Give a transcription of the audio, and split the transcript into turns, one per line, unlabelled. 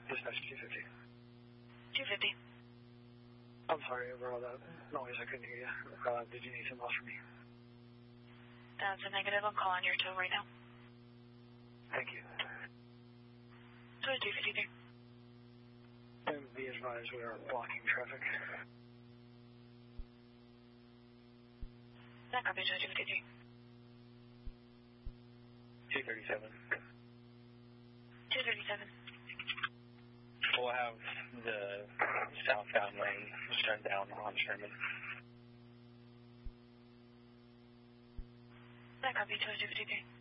Dispatch 250.
250.
I'm sorry over all that noise. I couldn't hear you. Did you need something else from me?
That's a negative. I'm calling your tow right now.
Thank you.
So 253.
And be advised we are blocking traffic.
That copy, 253.
237.
237.
We'll have the southbound lane shut down on Sherman.
That copy, 253.